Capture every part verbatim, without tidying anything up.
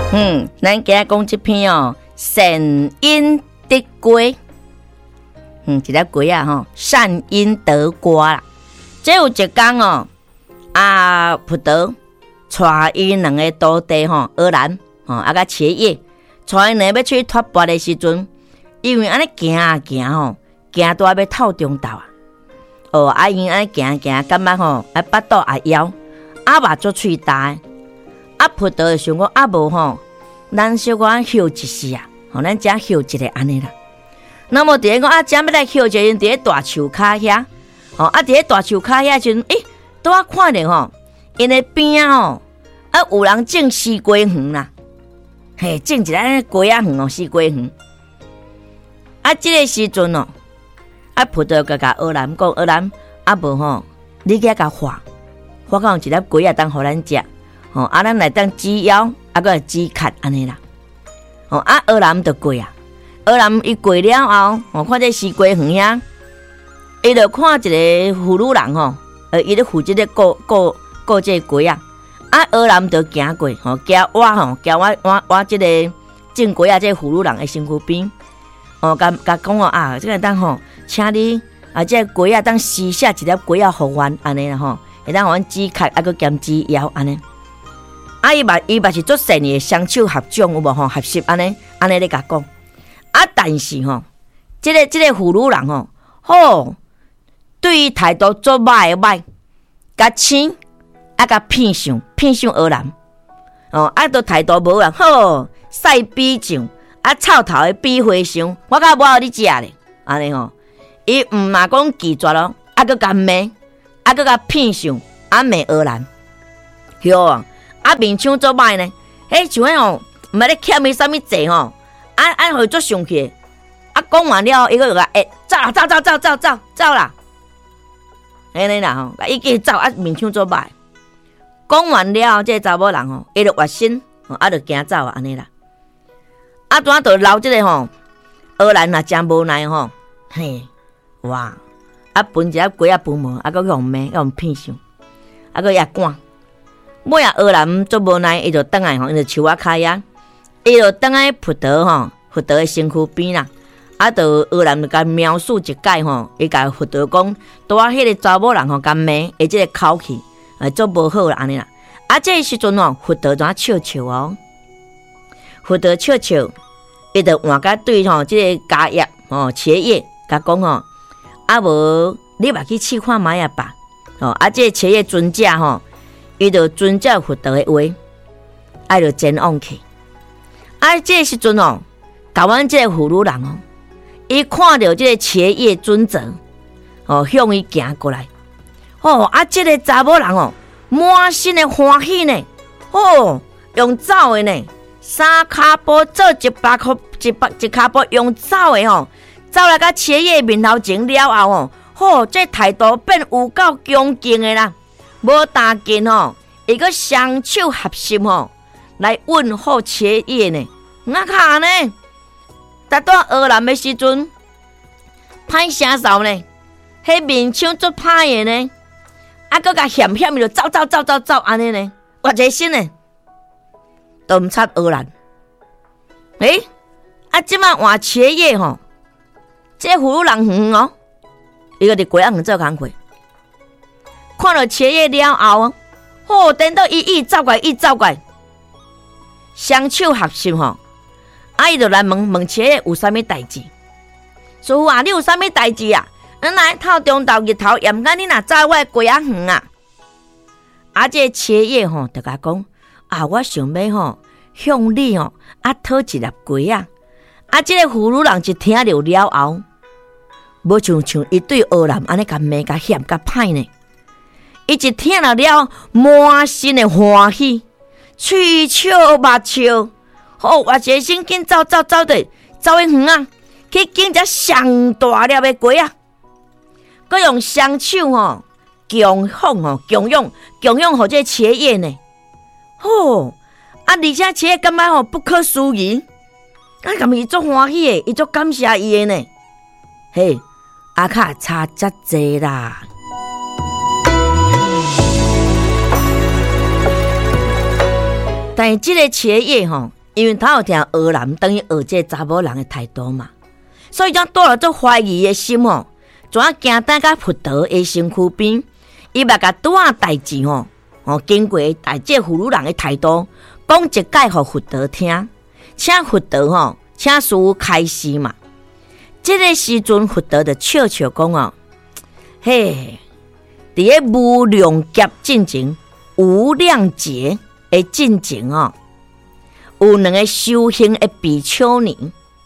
嗯，咱今日讲这篇哦，善因得果。嗯，一粒果啊吼，善因得果啦。这有一天哦，啊，葡萄带因两个徒弟吼，荷兰吼，啊甲茄叶，带因两个要去托钵的时阵，因为安尼行啊行吼，行到要透中道啊。哦，啊因安尼行行，感觉吼，啊巴肚也枵，啊目做喙大。啊，葡萄就想讲啊无吼，咱小可休一时啊，吼，咱只休一个安尼啦。那么伫咧讲啊，只要来休一个，伫咧大树骹遐，吼啊，伫咧大树骹遐时阵，诶，拄啊看着吼，因的边啊吼，啊有人种西瓜园啦，嘿，种一个瓜仔园哦，西瓜园。啊，即个时阵哦，啊葡萄甲甲荷兰讲，荷兰啊无吼，你去甲画，画到一粒瓜仔当互咱食。吼、哦，啊，咱来当煮腰，啊，个煮壳安尼啦。吼、哦，啊，荷兰就过啊，荷兰伊过了后，吼、哦，看这西瓜园遐，伊就看一个妇女人吼，呃，伊咧负责咧顾顾顾这瓜啊。啊，荷兰就行过，吼、哦，行我吼，行我我我这个种瓜啊，这妇女人的身躯边，哦，甲甲讲哦啊，这个当吼，请你啊，这瓜啊当撕下一粒瓜啊，互阮安尼啦吼，会当互阮煮壳，啊，个兼煮腰安尼。啊！伊嘛伊嘛是做善意双手合掌有无吼？合适安尼安尼咧甲讲。啊，但是吼，即、這個即、這個婦女人吼，吼對伊態度做歹歹，甲青啊甲偏向偏向荷蘭，哦啊都態度無人，吼曬比上啊臭頭的比花香，我甲無互你食咧，安尼吼，伊毋嘛講拒絕咯，啊閣甲罵，啊閣甲偏向啊罵荷蘭，對啊。啊，面腔做歹呢？迄像迄吼，毋捌咧欠伊啥物债吼，啊啊，互伊做上去，啊讲完了，伊个就甲诶，走啦，走走走走走走啦，安尼啦吼，伊继续走，啊面腔做歹。讲完了，这个查某人吼，伊就越身，啊就行走啊，安尼啦。啊，拄仔就留即个吼，荷兰啊，真无奈吼，嘿，哇，啊分一粒瓜啊分无，啊，佮用骂，用骗上，啊，佮也赶。尾啊，荷兰做无奈，伊就倒来吼，伊就树仔骹遐，伊就倒来葡萄吼，葡萄的身躯边啦。啊，就荷兰就甲描述一解吼，伊甲葡萄讲，拄啊，迄个查某人吼，甲骂，伊即个口气，诶，做无好啦，安尼啦。啊，这个时阵吼，葡萄怎啊笑笑哦？葡萄笑笑，伊就换甲对吼，即个家业吼，茄叶甲讲吼，啊无你嘛去试看卖啊吧，吼，啊，即个茄叶尊者吼。伊就遵照佛陀的话，啊就前往去。啊，这个时阵哦，甲阮这个妇女人哦，伊看到这个茄叶尊者哦，向伊行过来。哦，啊，这个查某人哦，满身的欢喜呢。哦，用走的呢，三骹步做一百箍，一百一骹步用走的哦，走来甲茄叶面头前了后哦，哦，这态度变有够恭敬的啦。无打紧吼，伊个双手合十吼，来问候茄叶呢。哪卡呢？达到荷兰的时阵，歹声扫呢，迄面腔足歹的呢，啊，佮甲险险就走走走走走安尼呢，我一身呢，都毋差荷兰。诶、欸，啊，即马换茄叶吼，这妇女人远哦，伊个伫鬼仔远做工课。看到茄叶了后，哦，等到伊伊走过来，伊走过来，双手合十吼，啊，伊就来问问茄叶有啥物代志？师傅啊，你有啥物代志啊？咱来透中昼日头，也毋敢你若走我的瓜仔园啊！啊，这个茄叶吼，就甲讲啊，我想要吼向你吼啊讨一粒瓜仔。啊，这个妇女人一听着了后，无像像伊对荷兰安尼甲骂甲嫌甲歹呢。伊一听了了，满身的欢喜，喙笑目笑，好，我一身紧走走走的，走去远啊，去捡只上大粒的瓜啊，佮用双手吼，供奉吼，供养供养互这茄叶呢，吼，啊，而且茄叶感觉吼不可思议，啊，咁伊足欢喜的，伊足感谢伊的呢，嘿，阿卡差遮济啦。但是这个茄叶吼， 因为他有听学人等于学这查某人的态度嘛，所以才带了做怀疑的心哦，怎啊行等到佛陀的身躯边，伊嘛甲拄仔代志吼，哦经过大这妇女人的态度，讲一解互佛陀听，请佛陀吼，请师父开示嘛。这个时阵，佛陀就笑笑讲哦，嘿，伫咧无量劫进前、无量劫的进前哦。有两个修行的比丘尼，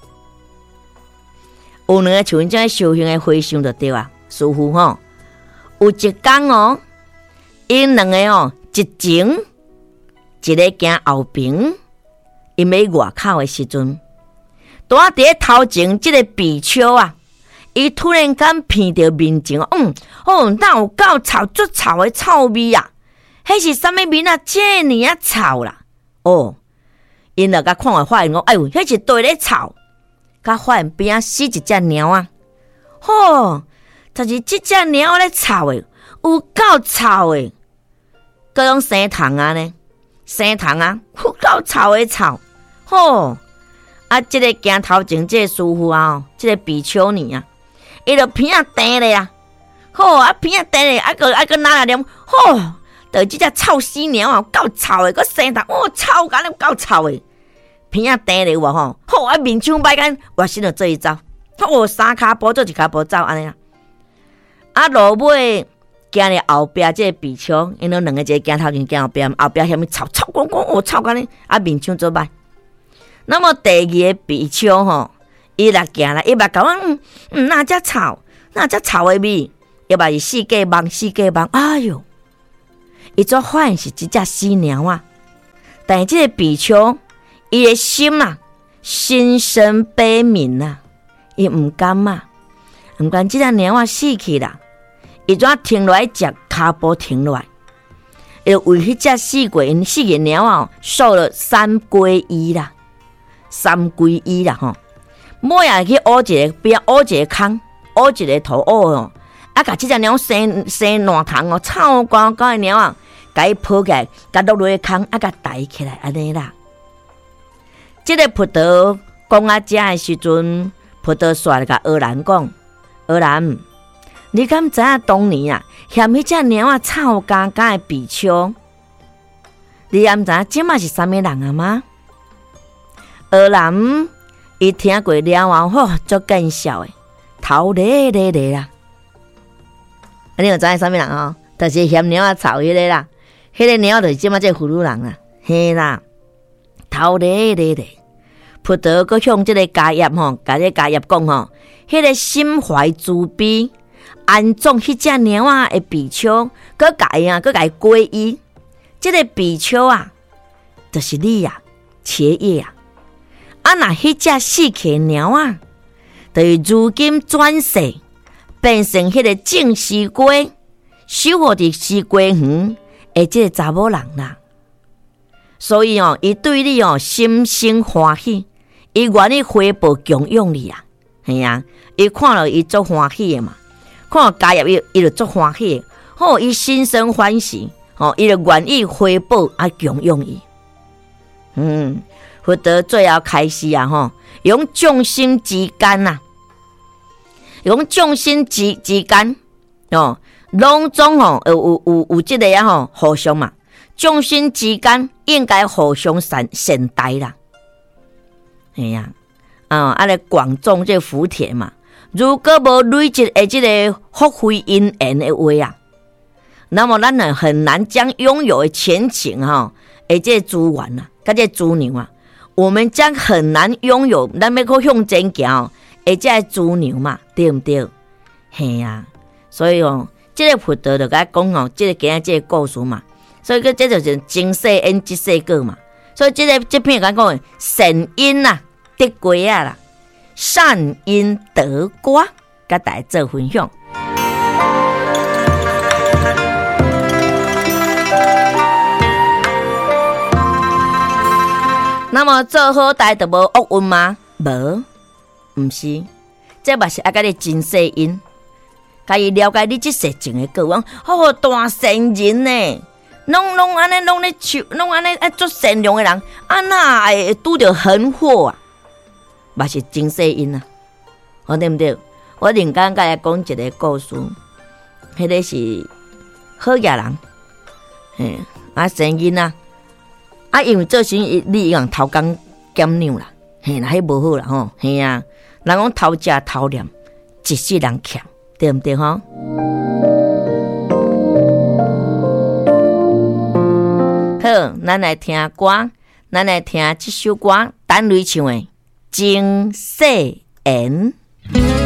有两个像这样修行的和尚就对啊，师父吼，有一天哦，因两个哦，一前一个行后边，因喺外口的时阵，拄啊伫头前这个比丘啊，伊突然间闻到面前嗯，哦，哪有够臭，足臭的臭味啊！迄是啥物味啊？这呢啊臭啦！哦。因就甲看下发现讲，哎呦，迄是对咧臭，甲发现边啊死一只猫啊，吼，就是即只猫咧臭诶，有够臭诶，各种生虫啊呢，生虫啊，有够臭诶臭，吼，啊，即、这个行头前即个师傅啊，即、这个比丘尼啊，伊就鼻啊甜咧啊，吼，啊鼻啊甜咧，啊个啊个拿来念，吼。就即只臭死鸟啊，够臭诶，个生虫哦，臭干了够臭诶，鼻啊甜咧有无吼？好啊，面枪摆干，我心就做一走，哦，三骹步做一骹步走安尼啊。啊，落尾行咧后壁即个比丘，因为两个一个行头前行后壁，后壁遐物臭臭光光，哦，臭干咧，啊面枪做歹。那么第二个比丘吼，伊来行来，伊嘛讲嗯嗯，哪只臭，哪只臭诶味，伊嘛是四界望四界望，哎哟。伊做发现是一只死鸟啊，但是这个比丘，伊的心啊，心生悲悯啊，伊唔甘啊，唔甘这只鸟啊死去啦，伊怎停落来食，骹步停落来，伊为迄只死过因死个鸟啊，受了三皈依啦，三皈依啦吼，每日去挖一个边挖一个坑，挖一个土挖哦，啊，甲这只鸟生生烂虫哦，臭光光的鸟啊！甲伊抱起来，甲落落个空，啊，甲抬起来，安尼啦。这个佛陀讲啊，这的时阵，佛陀煞甲学人讲：学人，你敢知影当年啊，嫌迄只鸟啊臭干干的比丘，你敢知影即嘛是啥物人啊吗？学人伊听过了后，吼，足见笑诶，头咧咧咧啦。啊，你有知影啥物人哦？就是嫌鸟啊臭迄个啦。迄个鸟就是即马这妇女人啦，嘿啦，头咧咧咧，佛陀佮向这个家业吼，甲这家业讲吼，迄个心怀慈悲，安葬迄只鸟啊的比丘，佮甲伊啊，佮甲伊皈依，这个比丘啊，就是你啊，切叶啊，啊那迄只死去鸟啊，就是如今转世变成迄个正西瓜，守护伫西瓜园。诶，这个查某人啦，所以哦，伊对你哦心生欢喜，伊愿意回报供养你啊，系啊，伊看了伊足欢喜的嘛，看到家业伊伊就足欢喜的，吼，伊心生欢喜，吼，伊就愿意回报啊供养伊。嗯，佛陀最后开始啊，吼，用众生之间呐，用众生之之间哦。拢总吼有有有有即个啊吼互相嘛，众生之间应该互相善善待啦。哎呀，啊，啊来广种这福田嘛。如果无累积的这个福慧因缘的话啊，那么咱呢很难将拥有的前景哈，诶这资源啊，甲这资粮啊，我们将很难拥有咱要去向前行，诶这资粮嘛，对不对？嘿呀，所以哦。这个佛陀就甲讲哦，这个今日这个故事嘛，所以个这就是前世因即世果嘛，所以这个这篇讲讲善因呐得果啊啦，善因得果，甲大家做分享。那么做好代就无恶运吗？无，唔是，这嘛是爱甲你前世因。甲伊了解你即世情的过往，哦，大善人呢， 拢拢安尼拢咧笑，拢安尼啊做善良的人，啊哪会拄着横祸啊？嘛是真世因啊，好对不对？我另感甲来讲一个故事，迄个是好野人，嘿，啊善因啊，啊因为做生意你用偷工减量啦，嘿，那迄无好啦吼，嘿啊，人讲偷食偷念，一世人欠，对不对吼？好，咱来听歌，咱来听这首歌，单雷唱的《真世缘》。